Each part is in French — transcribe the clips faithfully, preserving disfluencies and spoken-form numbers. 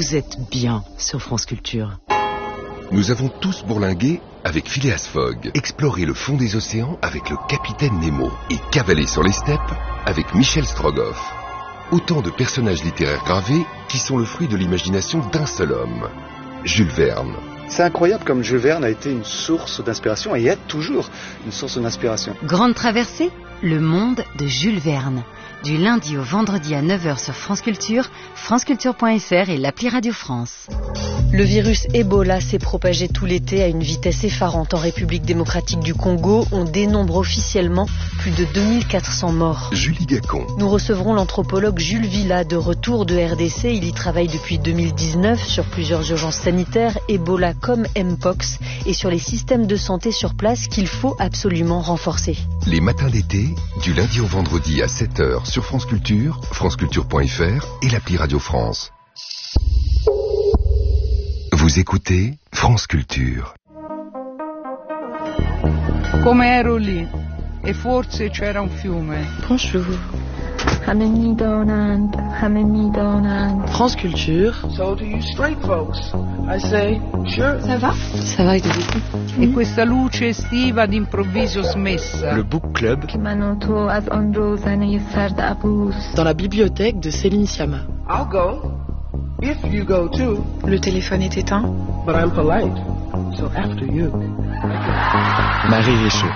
Vous êtes bien sur France Culture. Nous avons tous bourlingué avec Phileas Fogg, exploré le fond des océans avec le capitaine Nemo et cavalé sur les steppes avec Michel Strogoff. Autant de personnages littéraires gravés qui sont le fruit de l'imagination d'un seul homme, Jules Verne. C'est incroyable comme Jules Verne a été une source d'inspiration et est toujours une source d'inspiration. Grande traversée, le monde de Jules Verne. Du lundi au vendredi à neuf heures sur France Culture, franceculture point f r et l'appli Radio France. Le virus Ebola s'est propagé tout l'été à une vitesse effarante en République démocratique du Congo. On dénombre officiellement plus de deux mille quatre cents morts. Julie Gacon. Nous recevrons l'anthropologue Jules Villa de retour de R D C. Il y travaille depuis deux mille dix-neuf sur plusieurs urgences sanitaires, Ebola comme Mpox, et sur les systèmes de santé sur place qu'il faut absolument renforcer. Les matins d'été, du lundi au vendredi à sept heures sur France Culture, franceculture point f r et l'appli Radio France. Vous écoutez France Culture. Come ero lì e forse c'era un fiume. Bonjour. France Culture. So do you straight folks? I say, sure. Ça va? Ça va, et vous? E questa luce estiva d'improvviso smessa. Le Book Club. Dans la bibliothèque de Céline Sciamma. I'll go. If you go too. Le téléphone est éteint. But I'm polite. So after you. Marie Richaud.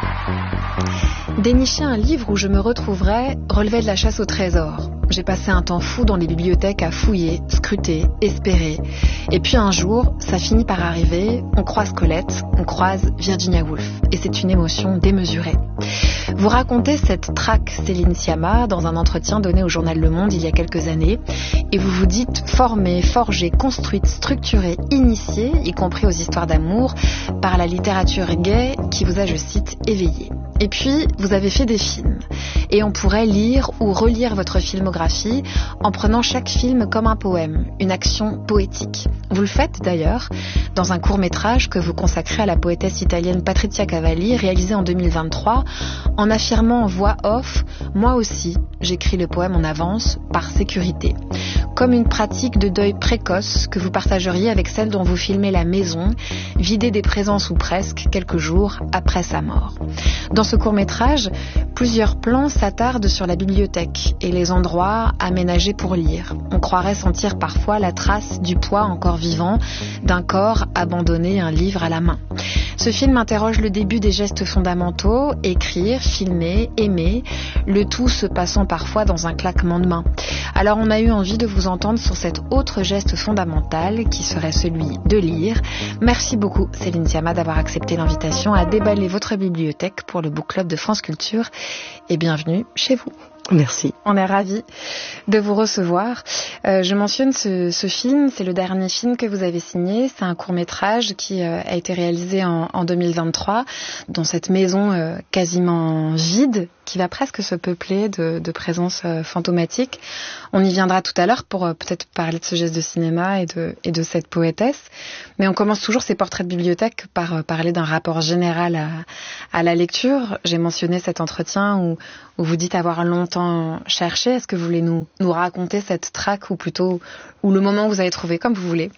Dénicher un livre où je me retrouverais relevait de la chasse au trésor. J'ai passé un temps fou dans les bibliothèques à fouiller, scruter, espérer. Et puis un jour, ça finit par arriver, on croise Colette, on croise Virginia Woolf. Et c'est une émotion démesurée. Vous racontez cette traque Céline Sciamma dans un entretien donné au journal Le Monde il y a quelques années. Et vous vous dites formée, forgée, construite, structurée, initiée, y compris aux histoires d'amour, par la littérature gay qui vous a, je cite, éveillée. Et puis, vous avez fait des films. Et on pourrait lire ou relire votre filmographie en prenant chaque film comme un poème, une action poétique. Vous le faites d'ailleurs dans un court-métrage que vous consacrez à la poétesse italienne Patrizia Cavalli, réalisé en deux mille vingt-trois, en affirmant en voix off « Moi aussi, j'écris le poème en avance, par sécurité ». Comme une pratique de deuil précoce que vous partageriez avec celle dont vous filmez la maison, vidée des présences ou presque, quelques jours après sa mort. Dans ce court-métrage, plusieurs plans s'attardent sur la bibliothèque et les endroits aménagés pour lire. On croirait sentir parfois la trace du poids encore vivant d'un corps abandonné, un livre à la main. Ce film interroge le début des gestes fondamentaux, écrire, filmer, aimer, le tout se passant parfois dans un claquement de main. Alors on a eu envie de vous entendre sur cet autre geste fondamental qui serait celui de lire. Merci beaucoup Céline Sciamma d'avoir accepté l'invitation à déballer votre bibliothèque pour le Book Club de France Culture et bienvenue chez vous. Merci. On est ravis de vous recevoir. Euh, je mentionne ce, ce film, c'est le dernier film que vous avez signé. C'est un court-métrage qui euh, a été réalisé en, en deux mille vingt-trois dans cette maison euh, quasiment vide qui va presque se peupler de, de présences euh, fantomatiques. On y viendra tout à l'heure pour euh, peut-être parler de ce geste de cinéma et de, et de cette poétesse. Mais on commence toujours ces portraits de bibliothèque par euh, parler d'un rapport général à, à la lecture. J'ai mentionné cet entretien où, où vous dites avoir longtemps cherché. Est-ce que vous voulez nous, nous raconter cette traque ou plutôt ou le moment où vous avez trouvé, comme vous voulez?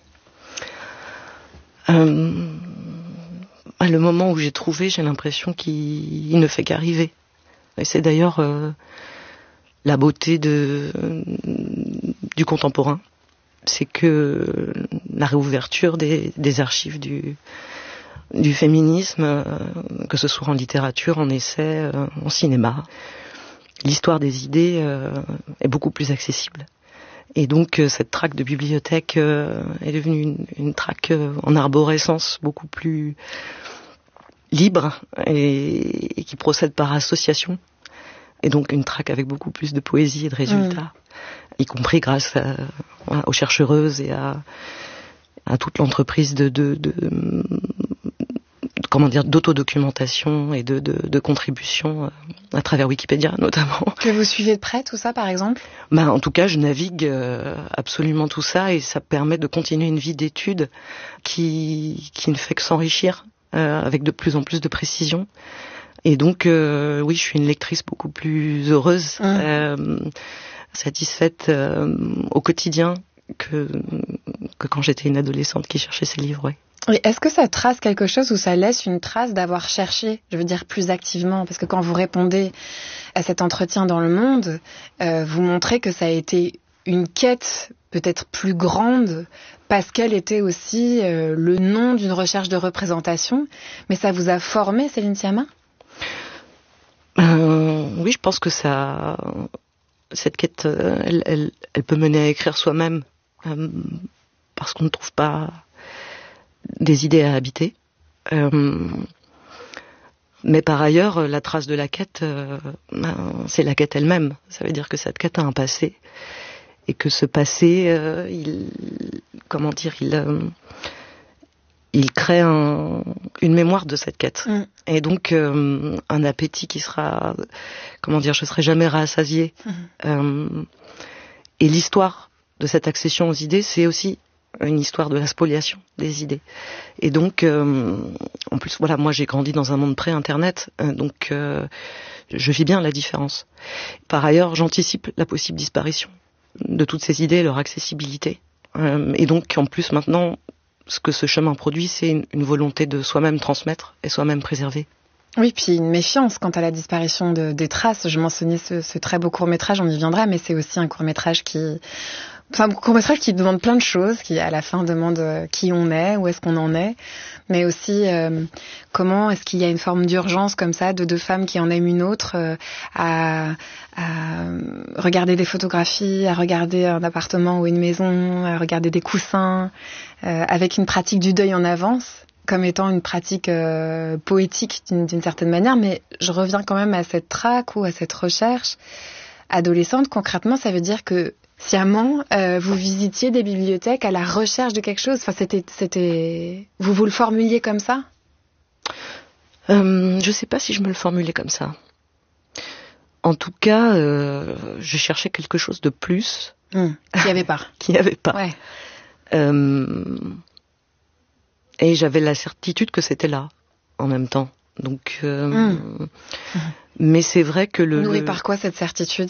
euh, Le moment où j'ai trouvé, j'ai l'impression qu'il il ne fait qu'arriver. Et c'est d'ailleurs euh, la beauté de, euh, du contemporain. C'est que la réouverture des, des archives du, du féminisme, euh, que ce soit en littérature, en essai, euh, en cinéma, l'histoire des idées euh, est beaucoup plus accessible. Et donc euh, cette traque de bibliothèque euh, est devenue une, une traque euh, en arborescence beaucoup plus libre et, et qui procède par association. Et donc une traque avec beaucoup plus de poésie et de résultats, mmh. y compris grâce à, à, aux chercheuses et à, à toute l'entreprise de, de, de, de comment dire, d'autodocumentation et de, de, de contribution à travers Wikipédia notamment. Que vous suivez de près tout ça par exemple? Ben, en tout cas, je navigue euh, absolument tout ça et ça permet de continuer une vie d'études qui, qui ne fait que s'enrichir euh, avec de plus en plus de précision. Et donc, euh, oui, je suis une lectrice beaucoup plus heureuse, mmh. euh, satisfaite euh, au quotidien que que quand j'étais une adolescente qui cherchait ces livres, oui. Et est-ce que ça trace quelque chose ou ça laisse une trace d'avoir cherché, je veux dire, plus activement? Parce que quand vous répondez à cet entretien dans Le Monde, euh, vous montrez que ça a été une quête peut-être plus grande parce qu'elle était aussi euh, le nom d'une recherche de représentation. Mais ça vous a formé, Céline Sciamma? euh, Oui, je pense que ça, cette quête, euh, elle, elle, elle peut mener à écrire soi-même euh, parce qu'on ne trouve pas des idées à habiter. Euh, mais par ailleurs, la trace de la quête, euh, ben, c'est la quête elle-même. Ça veut dire que cette quête a un passé. Et que ce passé, euh, il, comment dire, il, euh, il crée un, une mémoire de cette quête. Mm. Et donc, euh, un appétit qui sera, comment dire, je ne serai jamais rassasié. Mm. Euh, et l'histoire de cette accession aux idées, c'est aussi une histoire de la spoliation des idées. Et donc, euh, en plus, voilà, moi j'ai grandi dans un monde pré-internet, euh, donc euh, je vis bien la différence. Par ailleurs, j'anticipe la possible disparition de toutes ces idées, leur accessibilité. Euh, et donc, en plus, maintenant, ce que ce chemin produit, c'est une, une volonté de soi-même transmettre et soi-même préserver. Oui, puis une méfiance quant à la disparition de, des traces. Je mentionnais ce, ce très beau court-métrage, on y viendra, mais c'est aussi un court-métrage qui... Enfin, un court-métrage qui demande plein de choses, qui à la fin demande qui on est, où est-ce qu'on en est, mais aussi euh, comment est-ce qu'il y a une forme d'urgence comme ça de deux femmes qui en aiment une autre euh, à, à regarder des photographies, à regarder un appartement ou une maison, à regarder des coussins, euh, avec une pratique du deuil en avance, comme étant une pratique euh, poétique d'une, d'une certaine manière, mais je reviens quand même à cette traque ou à cette recherche adolescente. Concrètement, ça veut dire que sciemment, euh, vous visitiez des bibliothèques à la recherche de quelque chose. Enfin, c'était, c'était, vous vous le formuliez comme ça? euh, Je ne sais pas si je me le formulais comme ça. En tout cas, euh, je cherchais quelque chose de plus. Mmh, qu'il n'y avait pas. qu'il n'y avait pas. Ouais. Euh, et j'avais la certitude que c'était là, en même temps. Donc, euh, mmh. Mais c'est vrai que le... Nourri le... par quoi, cette certitude?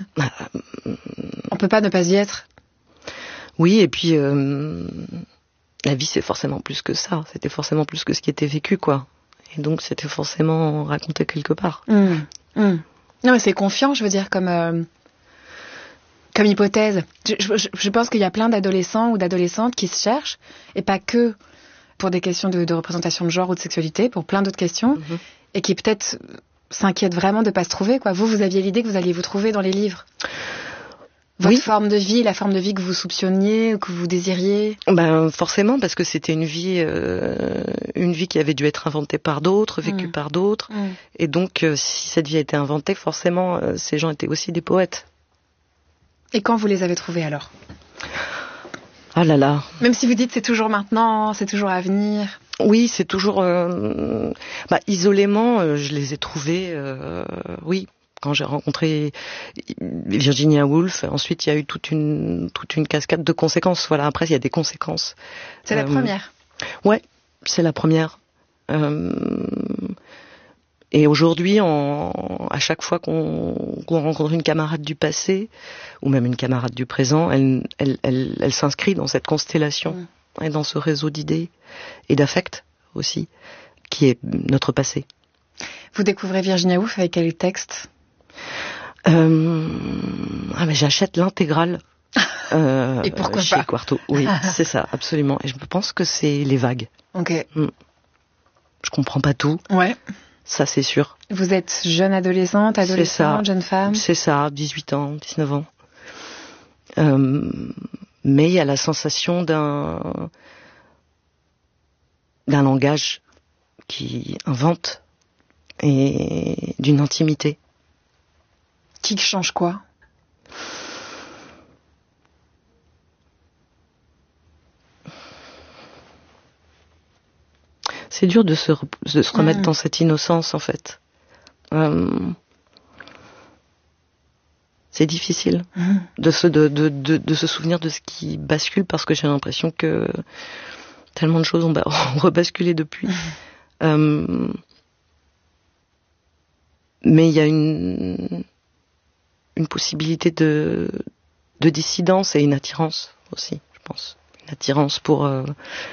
On peut pas ne pas y être. Oui, et puis euh, la vie, c'est forcément plus que ça. C'était forcément plus que ce qui était vécu, quoi. Et donc, c'était forcément raconté quelque part. Mmh. Mmh. Non, mais c'est confiant, je veux dire, comme euh, comme hypothèse. Je, je, je pense qu'il y a plein d'adolescents ou d'adolescentes qui se cherchent, et pas que pour des questions de, de représentation de genre ou de sexualité, pour plein d'autres questions, mmh. et qui peut-être s'inquiètent vraiment de pas se trouver, quoi. Vous, vous aviez l'idée que vous alliez vous trouver dans les livres. Votre oui. forme de vie, la forme de vie que vous soupçonniez, que vous désiriez? Ben forcément, parce que c'était une vie, euh, une vie qui avait dû être inventée par d'autres, vécue mmh. par d'autres, mmh. et donc euh, si cette vie a été inventée, forcément, euh, ces gens étaient aussi des poètes. Et quand vous les avez trouvés alors? Ah là là. Même si vous dites c'est toujours maintenant, c'est toujours à venir. Oui, c'est toujours. Euh, bah, isolément, euh, je les ai trouvés. Euh, oui. Quand j'ai rencontré Virginia Woolf, ensuite il y a eu toute une toute une cascade de conséquences. Voilà, après il y a des conséquences. C'est euh, la première. Ouais, c'est la première. Euh, et aujourd'hui, en, à chaque fois qu'on, qu'on rencontre une camarade du passé ou même une camarade du présent, elle elle elle, elle s'inscrit dans cette constellation mmh. et dans ce réseau d'idées et d'affects aussi qui est notre passé. Vous découvrez Virginia Woolf avec quel texte? Euh, ah mais j'achète l'intégrale euh, et pourquoi chez pas Quarto. Oui, c'est ça, absolument. Et je pense que c'est les vagues. Ok. Mm. Je comprends pas tout. Ouais. Ça, c'est sûr. Vous êtes jeune adolescente, adolescente, jeune femme? C'est ça, dix-huit ans, dix-neuf ans. Euh, mais il y a la sensation d'un d'un langage qui invente et d'une intimité. Qui change quoi? C'est dur de se, re- de se remettre mmh. dans cette innocence, en fait. Euh, c'est difficile mmh. de, se, de, de, de, de se souvenir de ce qui bascule, parce que j'ai l'impression que tellement de choses ont, ba- ont rebasculé depuis. Mmh. Euh, mais il y a une... une possibilité de, de dissidence et une attirance aussi, je pense. une attirance pour euh,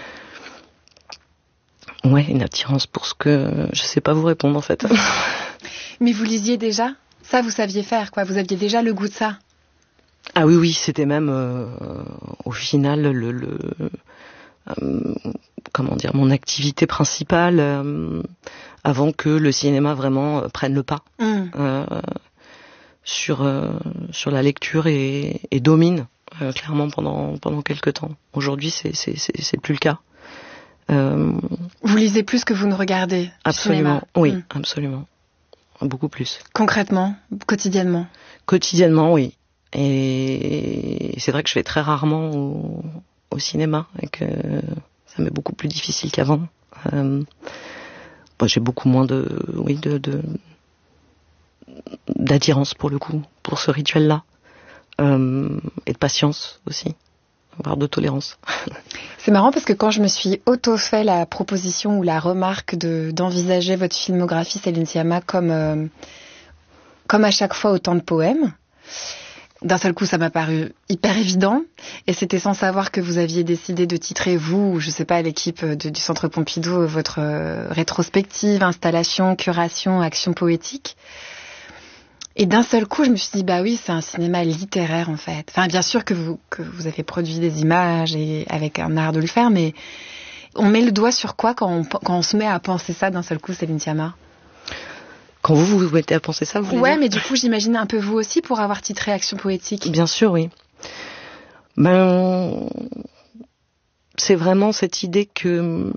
ouais une attirance pour ce que je sais pas vous répondre en fait. Mais vous lisiez déjà ça, vous saviez faire quoi, vous aviez déjà le goût de ça? Ah oui oui, c'était même euh, au final le, le euh, comment dire mon activité principale euh, avant que le cinéma vraiment euh, prenne le pas mm. euh, sur euh, sur la lecture et, et domine euh, clairement pendant pendant quelques temps. Aujourd'hui, c'est c'est c'est c'est plus le cas. Euh, vous lisez plus que vous ne regardez? Absolument, oui, mm. absolument, beaucoup plus. Concrètement, quotidiennement. Quotidiennement, oui. Et c'est vrai que je vais très rarement au, au cinéma et que ça m'est beaucoup plus difficile qu'avant. Euh, bon, j'ai beaucoup moins de, oui, de, de d'attirance pour le coup, pour ce rituel-là, euh, et de patience aussi, voire de tolérance. C'est marrant parce que quand je me suis auto-fait la proposition ou la remarque de d'envisager votre filmographie Céline Sciamma comme euh, comme à chaque fois autant de poèmes. D'un seul coup, ça m'a paru hyper évident. Et c'était sans savoir que vous aviez décidé de titrer, vous, ou je sais pas, l'équipe de, du Centre Pompidou, votre euh, rétrospective, installation, curation, action poétique. Et d'un seul coup, je me suis dit, bah oui, c'est un cinéma littéraire, en fait. Enfin, bien sûr que vous, que vous avez produit des images et avec un art de le faire, mais on met le doigt sur quoi quand on, quand on se met à penser ça d'un seul coup, Céline Sciamma? Quand vous vous mettez à penser ça, vous voulez Ouais, dire? Mais du coup, j'imagine un peu vous aussi pour avoir titré Action poétique. Bien sûr, oui. Ben, c'est vraiment cette idée que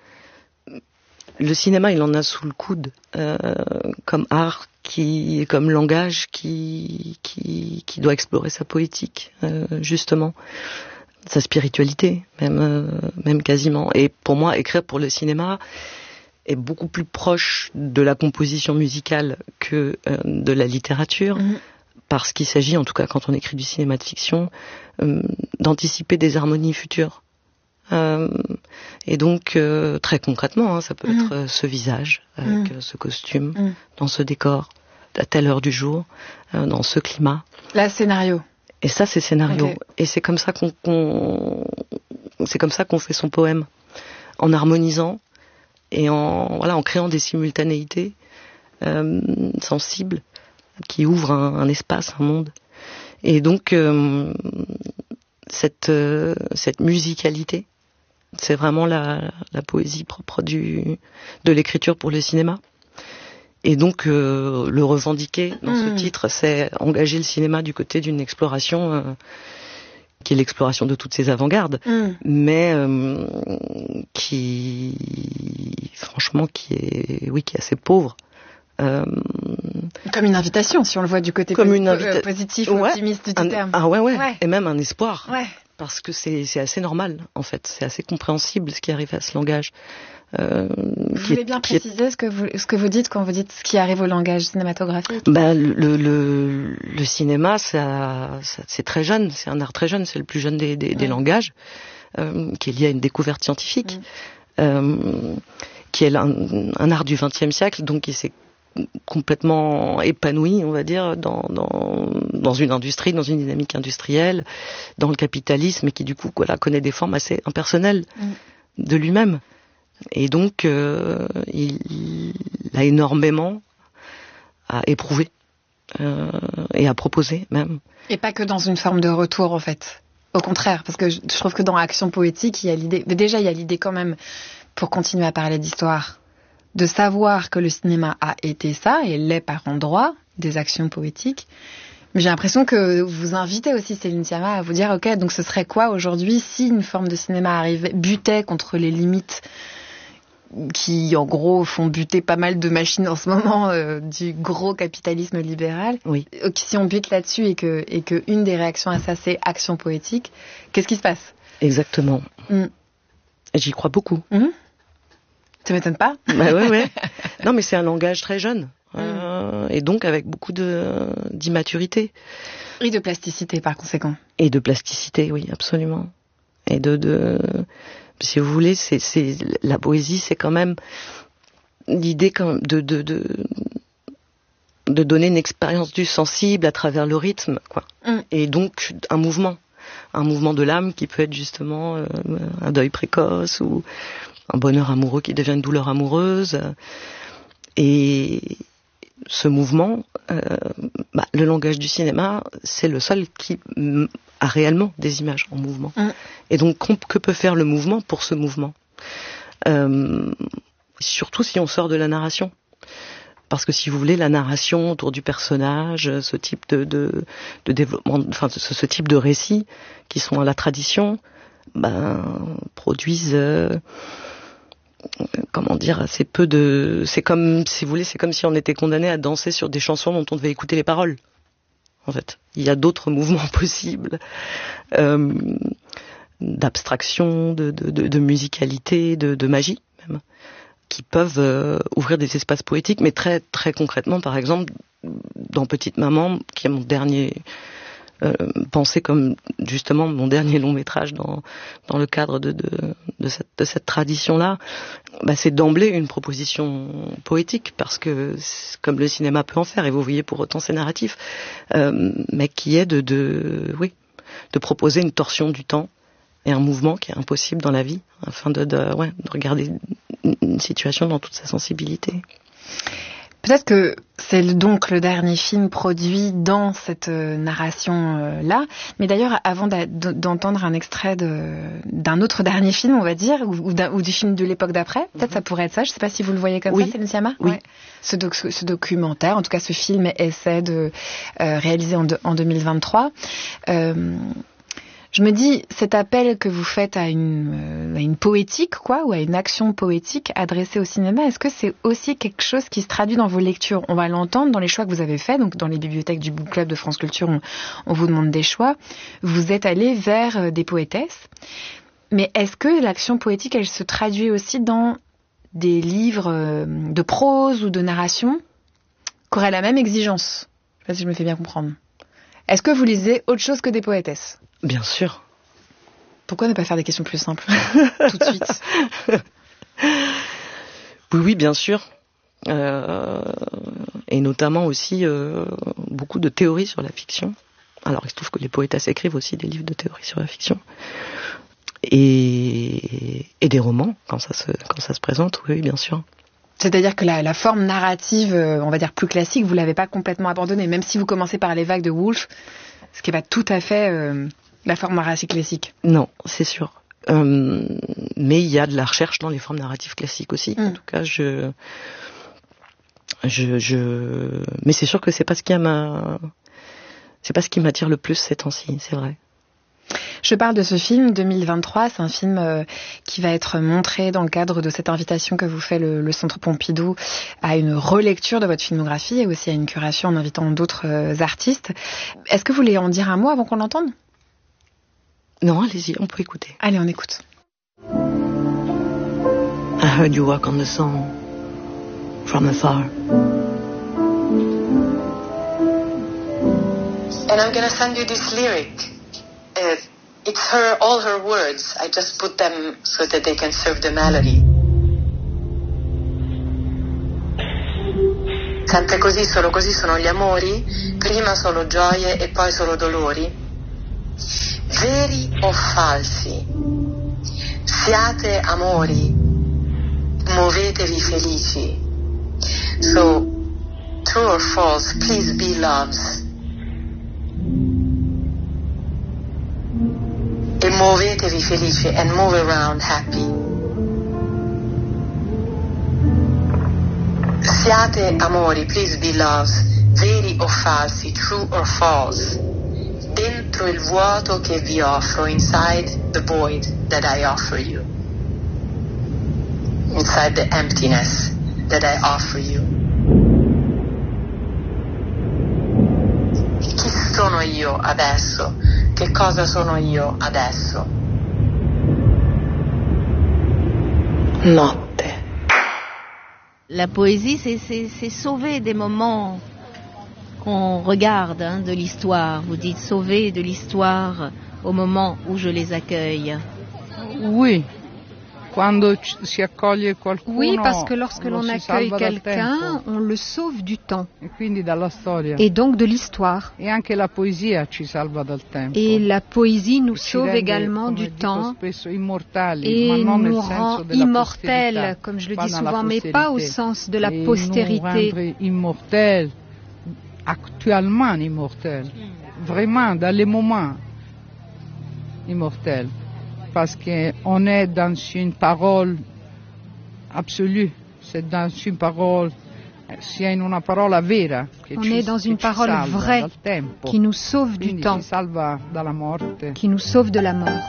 le cinéma, il en a sous le coude, euh, comme art, qui, comme langage, qui, qui, qui doit explorer sa poétique, euh, justement, sa spiritualité, même, euh, même quasiment. Et pour moi, écrire pour le cinéma est beaucoup plus proche de la composition musicale que euh, de la littérature, mmh. parce qu'il s'agit, en tout cas quand on écrit du cinéma de fiction, euh, d'anticiper des harmonies futures. Euh, et donc, euh, très concrètement, hein, ça peut mmh. être euh, ce visage, avec mmh. euh, ce costume, mmh. dans ce décor, à telle heure du jour, euh, dans ce climat. Là, scénario. Et ça, c'est scénario. Okay. Et c'est comme ça qu'on, qu'on, c'est comme ça qu'on fait son poème, en harmonisant et en voilà en créant des simultanéités euh, sensibles qui ouvrent un, un espace, un monde. Et donc euh, cette euh, cette musicalité, c'est vraiment la la poésie propre du de l'écriture pour le cinéma. Et donc euh, le revendiquer dans mmh. ce titre, c'est engager le cinéma du côté d'une exploration euh, qui est l'exploration de toutes ces avant-gardes, mmh. mais euh, qui, franchement, qui est, oui, qui est assez pauvre. Euh, comme une invitation, si on le voit du côté comme posi- une invita- positif, ouais, optimiste du un, terme. Ah ouais, ouais, ouais, et même un espoir, ouais. parce que c'est, c'est assez normal, en fait, c'est assez compréhensible ce qui arrive à ce langage. Euh, vous voulez bien préciser est... ce que vous ce que vous dites quand vous dites ce qui arrive au langage cinématographique? Ben le le le cinéma, ça, ça c'est très jeune, c'est un art très jeune, c'est le plus jeune des des, des ouais. langages, euh, qui est lié à une découverte scientifique, mmh. euh, qui est un, un art du vingtième siècle, donc qui s'est complètement épanoui, on va dire, dans dans dans une industrie, dans une dynamique industrielle, dans le capitalisme, et qui du coup voilà connaît des formes assez impersonnelles mmh. de lui-même. Et donc, euh, il, il a énormément à éprouver euh, et à proposer même. Et pas que dans une forme de retour, en fait. Au contraire, parce que je, je trouve que dans Action poétique, il y a l'idée... Mais déjà, il y a l'idée quand même, pour continuer à parler d'histoire, de savoir que le cinéma a été ça, et l'est par endroits, des actions poétiques. Mais j'ai l'impression que vous invitez aussi Céline Sciamma à vous dire, ok, donc ce serait quoi aujourd'hui si une forme de cinéma arrivait, butait contre les limites qui, en gros, font buter pas mal de machines en ce moment euh, du gros capitalisme libéral. Oui. Si on bute là-dessus et que, et que une des réactions à ça, c'est action poétique, qu'est-ce qui se passe? Exactement. Mm. J'y crois beaucoup. Mm. Ça m'étonne pas? Bah ouais, ouais. Non, mais c'est un langage très jeune. Mm. Euh, et donc avec beaucoup de, d'immaturité. Et de plasticité, par conséquent. Et de plasticité, oui, absolument. Et de... de... Si vous voulez, c'est, c'est la poésie, c'est quand même l'idée quand même de, de, de, de donner une expérience du sensible à travers le rythme, quoi. Mm. Et donc un mouvement, un mouvement de l'âme qui peut être justement euh, un deuil précoce ou un bonheur amoureux qui devient une douleur amoureuse. Et ce mouvement, euh, bah, le langage du cinéma, c'est le seul qui a réellement des images en mouvement. Mmh. Et donc, que peut faire le mouvement pour ce mouvement ? euh, Surtout si on sort de la narration. Parce que si vous voulez, la narration autour du personnage, ce type de, de, de développement, enfin ce, ce type de récits qui sont à la tradition, ben, produisent, euh, comment dire, assez peu de... C'est comme, si vous voulez, c'est comme si on était condamné à danser sur des chansons dont on devait écouter les paroles. En fait, il y a d'autres mouvements possibles, euh, d'abstraction, de, de, de, de musicalité, de, de magie même, qui peuvent euh, ouvrir des espaces poétiques, mais très très concrètement, par exemple, dans Petite Maman, qui est mon dernier euh, pensé comme justement mon dernier long métrage dans dans le cadre de de, de cette de cette tradition-là, bah, c'est d'emblée une proposition poétique, parce que comme le cinéma peut en faire, et vous voyez pour autant c'est narratif, euh, mais qui est de de oui de proposer une torsion du temps et un mouvement qui est impossible dans la vie, afin de, de, ouais, de regarder une situation dans toute sa sensibilité. Peut-être que c'est donc le dernier film produit dans cette narration-là. Mais d'ailleurs, avant d'entendre un extrait de, d'un autre dernier film, on va dire, ou, ou du film de l'époque d'après, peut-être mm-hmm. ça pourrait être ça. Je ne sais pas si vous le voyez comme oui. ça, Céline Sciamma. Oui. Ouais. Ce, doc, ce documentaire, en tout cas ce film essaie de euh, réaliser en, de, en deux mille vingt-trois. Euh, Je me dis, cet appel que vous faites à une, à une poétique, quoi, ou à une action poétique adressée au cinéma, est-ce que c'est aussi quelque chose qui se traduit dans vos lectures ? On va l'entendre dans les choix que vous avez faits, donc dans les bibliothèques du Book Club de France Culture, on, on vous demande des choix. Vous êtes allé vers des poétesses, mais est-ce que l'action poétique, elle se traduit aussi dans des livres de prose ou de narration qui auraient la même exigence ? Je ne sais pas si je me fais bien comprendre. Est-ce que vous lisez autre chose que des poétesses ? Bien sûr. Pourquoi ne pas faire des questions plus simples tout de suite ? Oui, oui, bien sûr. Euh, et notamment aussi euh, beaucoup de théories sur la fiction. Alors, il se trouve que les poétesses écrivent aussi des livres de théories sur la fiction. Et, et des romans, quand ça se, quand ça se présente, oui, bien sûr. C'est-à-dire que la, la forme narrative, on va dire plus classique, vous ne l'avez pas complètement abandonnée, même si vous commencez par les vagues de Woolf, ce qui n'est pas tout à fait... Euh... la forme narrative classique. Non, c'est sûr. Euh, mais il y a de la recherche dans les formes narratives classiques aussi. Mm. En tout cas, je, je, je, mais c'est sûr que c'est pas ce qui m'a, c'est pas ce qui m'attire le plus ces temps-ci, c'est vrai. Je parle de ce film deux mille vingt-trois, c'est un film euh, qui va être montré dans le cadre de cette invitation que vous fait le, le Centre Pompidou à une relecture de votre filmographie et aussi à une curation en invitant d'autres euh, artistes. Est-ce que vous voulez en dire un mot avant qu'on l'entende ? Non, allez-y, on peut écouter. Allez, on écoute. I heard you work on the song from afar. And I'm gonna send you this lyric. Uh, it's her, all her words. I just put them so that they can serve the melody. Sempre così, solo così sono gli amori, prima solo gioie e poi solo dolori. Veri o falsi, siate amori, muovetevi felici. So, true or false, please be loves. E muovetevi felici and move around happy. Siate amori, please be loves, veri o falsi, true or false. Dentro il vuoto che vi offro, inside the void that I offer you. Inside the emptiness that I offer you. Chi sono io adesso? Che cosa sono io adesso? Notte. La poésie, c'est, c'est, c'est sauver des moments qu'on regarde hein, de l'histoire. Vous dites sauver de l'histoire au moment où je les accueille. Oui, Quando si accoglie qualcuno, oui, parce que lorsque l'on si accueille salva dal quelqu'un, tempo. on le sauve du temps. E quindi dalla storia. Et donc de l'histoire. E anche la poesia ci salva dal tempo. Et la poésie nous ci sauve rende, également du dico temps. Spesso, immortali, Et ma non nous nel rend senso della immortels, posterità, comme je le pas dis dans la souvent, mais pas au postérité. sens de la Et postérité. nous rendre immortels, actuellement immortels, vraiment dans les moments immortels, parce qu'on est dans une parole absolue, c'est dans une parole, c'est in una parola vera. Che On ci, est dans une che ci parole salva vraie dal tempo. qui nous sauve du Quindi temps, ci salva dalla morte. qui nous sauve de la mort.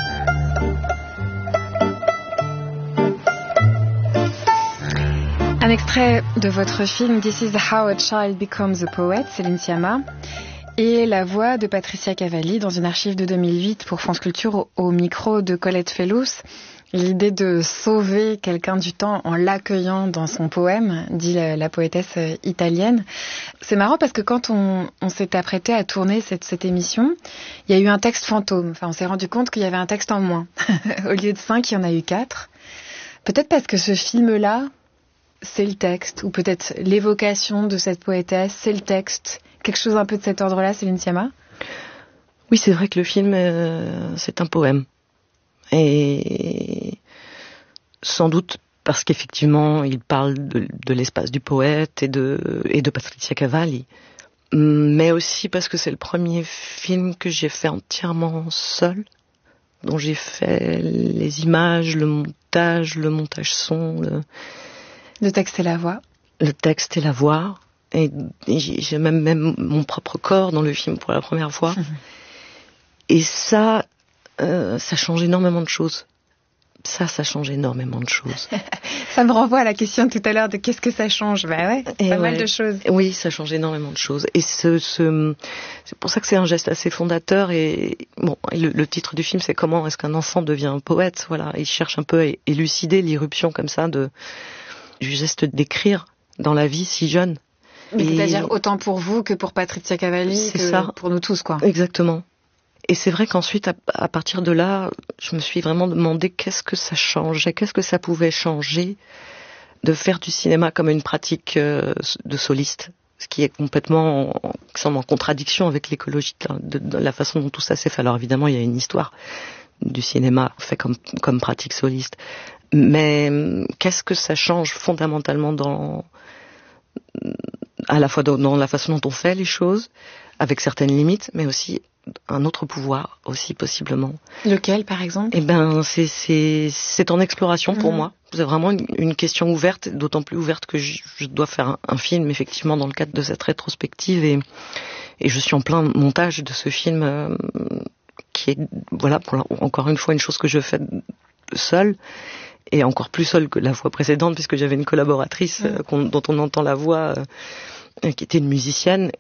Un extrait de votre film This is how a child becomes a poet, Céline Sciamma, et la voix de Patricia Cavalli dans une archive de deux mille huit pour France Culture au, au micro de Colette Fellous. L'idée de sauver quelqu'un du temps en l'accueillant dans son poème, dit la, la poétesse italienne. C'est marrant parce que quand on, on s'est apprêté à tourner cette, cette émission, il y a eu un texte fantôme. Enfin, on s'est rendu compte qu'il y avait un texte en moins. Au lieu de cinq, il y en a eu quatre. Peut-être parce que ce film-là, c'est le texte, ou peut-être l'évocation de cette poétesse, c'est le texte. Quelque chose un peu de cet ordre-là, Céline Sciamma ? Oui, c'est vrai que le film, euh, c'est un poème. Et sans doute parce qu'effectivement, il parle de, de l'espace du poète et de, et de Patricia Cavalli. Mais aussi parce que c'est le premier film que j'ai fait entièrement seul, dont j'ai fait les images, le montage, le montage son, le... Le texte et la voix. Le texte et la voix. Et, et j'ai même, même mon propre corps dans le film pour la première fois. Mmh. Et ça, euh, ça change énormément de choses. Ça, ça change énormément de choses. Ça me renvoie à la question de tout à l'heure de qu'est-ce que ça change. Bah ouais, et pas ouais. mal de choses. Oui, ça change énormément de choses. Et ce, ce, c'est pour ça que c'est un geste assez fondateur. Et bon, et le, le titre du film, c'est comment est-ce qu'un enfant devient un poète. Voilà, il cherche un peu à élucider l'irruption comme ça de du geste d'écrire dans la vie si jeune. Mais et c'est-à-dire autant pour vous que pour Patricia Cavalli, c'est que ça. Pour nous tous, quoi. Exactement. Et c'est vrai qu'ensuite, à, à partir de là, je me suis vraiment demandé qu'est-ce que ça changeait, qu'est-ce que ça pouvait changer de faire du cinéma comme une pratique euh, de soliste, ce qui est complètement en, en, en contradiction avec l'écologie, de, de la façon dont tout ça s'est fait. Alors évidemment, il y a une histoire du cinéma fait comme, comme pratique soliste. Mais qu'est-ce que ça change fondamentalement dans, à la fois dans, dans la façon dont on fait les choses, avec certaines limites, mais aussi un autre pouvoir, aussi possiblement. Lequel, par exemple ? Eh ben, c'est, c'est, c'est en exploration pour mmh. moi. C'est vraiment une, une question ouverte, d'autant plus ouverte que je, je dois faire un, un film, effectivement, dans le cadre de cette rétrospective, et, et je suis en plein montage de ce film, euh, qui est, voilà, pour, encore une fois, une chose que je fais seule, et encore plus seule que la fois précédente, puisque j'avais une collaboratrice mmh. euh, dont on entend la voix, euh, qui était une musicienne.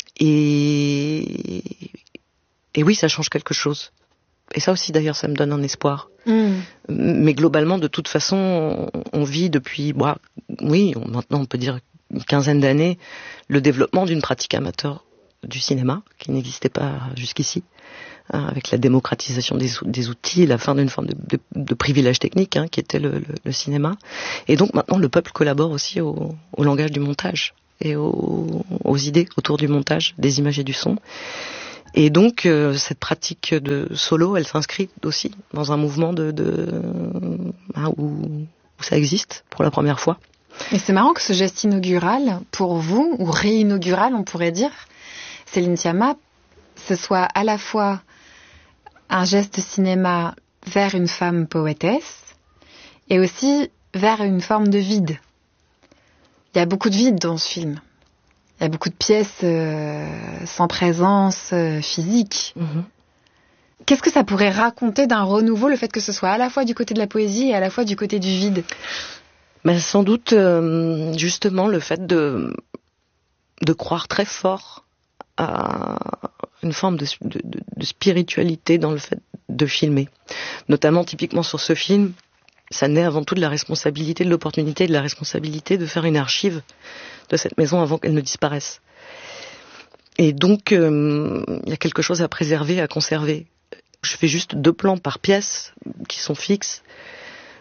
Et, et oui, ça change quelque chose. Et ça aussi, d'ailleurs, ça me donne un espoir. Mmh. Mais globalement, de toute façon, on, on vit depuis, bah, oui, on, maintenant on peut dire une quinzaine d'années, le développement d'une pratique amateur du cinéma, qui n'existait pas jusqu'ici. Avec la démocratisation des, des outils, la fin d'une forme de, de, de privilège technique, hein, qui était le, le, le cinéma. Et donc maintenant, le peuple collabore aussi au, au langage du montage et au, aux idées autour du montage, des images et du son. Et donc, euh, cette pratique de solo, elle s'inscrit aussi dans un mouvement de, de hein, où, où ça existe pour la première fois. Et c'est marrant que ce geste inaugural, pour vous, ou réinaugural, on pourrait dire, Céline Sciamma, ce soit à la fois un geste de cinéma vers une femme poétesse et aussi vers une forme de vide. Il y a beaucoup de vide dans ce film. Il y a beaucoup de pièces euh, sans présence euh, physique. Mm-hmm. Qu'est-ce que ça pourrait raconter d'un renouveau, le fait que ce soit à la fois du côté de la poésie et à la fois du côté du vide ? Ben, sans doute, euh, justement, le fait de, de croire très fort à une forme de, de, de spiritualité dans le fait de filmer. Notamment, typiquement sur ce film, ça naît avant tout de la responsabilité, de l'opportunité et de la responsabilité de faire une archive de cette maison avant qu'elle ne disparaisse. Et donc, euh, il y a quelque chose à préserver, à conserver. Je fais juste deux plans par pièce, qui sont fixes,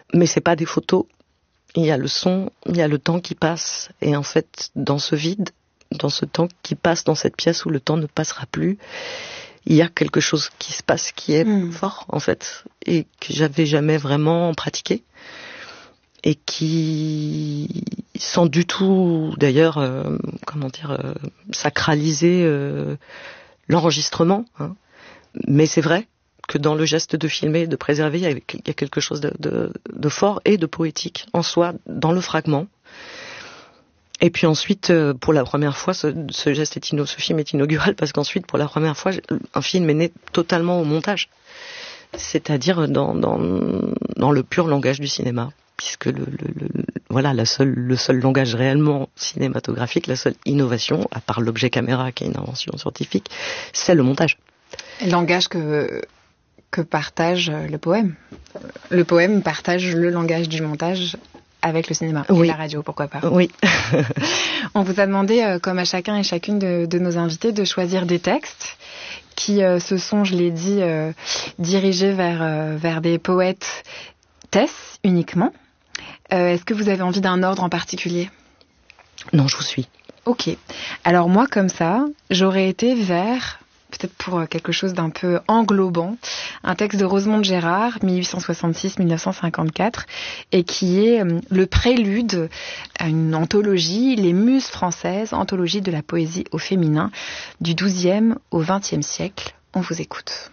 mais c'est pas des photos. Il y a le son, il y a le temps qui passe. Et en fait, dans ce vide, dans ce temps qui passe dans cette pièce où le temps ne passera plus, il y a quelque chose qui se passe qui est mmh. fort, en fait, et que j'avais jamais vraiment pratiqué. Et qui, sans du tout, d'ailleurs, euh, comment dire, euh, sacraliser euh, l'enregistrement. Hein. Mais c'est vrai que dans le geste de filmer, de préserver, il y a, il y a quelque chose de, de, de fort et de poétique en soi, dans le fragment. Et puis ensuite, euh, pour la première fois, ce, ce geste est ino, ce film est inaugural, parce qu'ensuite, pour la première fois, un film est né totalement au montage. C'est-à-dire dans, dans, dans le pur langage du cinéma. Puisque le, le, le, voilà, la seule, le seul langage réellement cinématographique, la seule innovation, à part l'objet caméra qui est une invention scientifique, c'est le montage. Le langage que, que partage le poème. Le poème partage le langage du montage avec le cinéma oui. et la radio, pourquoi pas. Oui. On vous a demandé, comme à chacun et chacune de, de nos invités, de choisir des textes qui euh, se sont, je l'ai dit, euh, dirigés vers, euh, vers des poètes tesses uniquement. Euh, est-ce que vous avez envie d'un ordre en particulier ? Non, je vous suis. Ok. Alors moi, comme ça, j'aurais été vers, peut-être pour quelque chose d'un peu englobant, un texte de Rosemonde Gérard, dix-huit cent soixante-six à dix-neuf cent cinquante-quatre, et qui est le prélude à une anthologie, Les Muses françaises, anthologie de la poésie au féminin, du douzième au vingtième siècle. On vous écoute.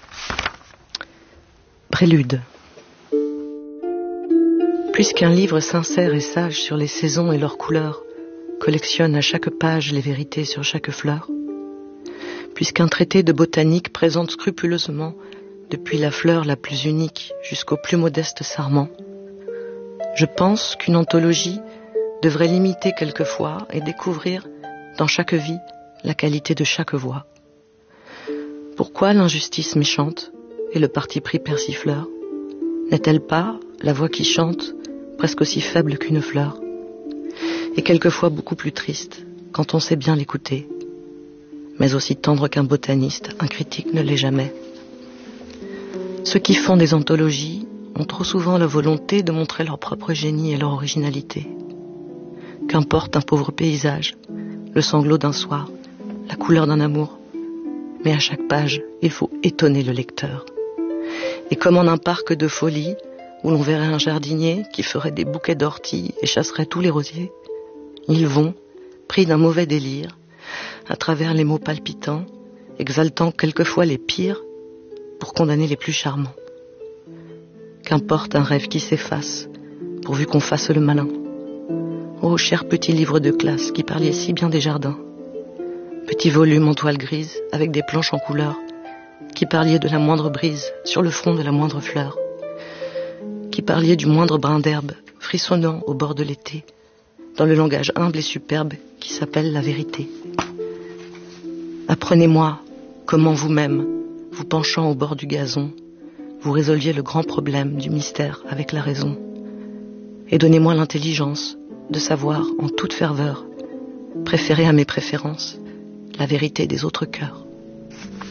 Prélude. Puisqu'un livre sincère et sage sur les saisons et leurs couleurs collectionne à chaque page les vérités sur chaque fleur, puisqu'un traité de botanique présente scrupuleusement, depuis la fleur la plus unique jusqu'au plus modeste sarment, je pense qu'une anthologie devrait l'imiter quelquefois et découvrir dans chaque vie la qualité de chaque voix. Pourquoi l'injustice méchante et le parti pris persifleur n'est-elle pas la voix qui chante, presque aussi faible qu'une fleur, et quelquefois beaucoup plus triste, quand on sait bien l'écouter, mais aussi tendre qu'un botaniste, un critique ne l'est jamais. Ceux qui font des anthologies ont trop souvent la volonté de montrer leur propre génie et leur originalité. Qu'importe un pauvre paysage, le sanglot d'un soir, la couleur d'un amour, mais à chaque page, il faut étonner le lecteur. Et comme en un parc de folie, où l'on verrait un jardinier qui ferait des bouquets d'orties et chasserait tous les rosiers, ils vont, pris d'un mauvais délire, à travers les mots palpitants, exaltant quelquefois les pires pour condamner les plus charmants. Qu'importe un rêve qui s'efface, pourvu qu'on fasse le malin. Ô cher petit livre de classe qui parliez si bien des jardins, petit volume en toile grise avec des planches en couleur, qui parliez de la moindre brise sur le front de la moindre fleur, qui parliez du moindre brin d'herbe frissonnant au bord de l'été, dans le langage humble et superbe qui s'appelle la vérité. Apprenez-moi comment vous-même, vous penchant au bord du gazon, vous résolviez le grand problème du mystère avec la raison. Et donnez-moi l'intelligence de savoir en toute ferveur, préférer à mes préférences, la vérité des autres cœurs.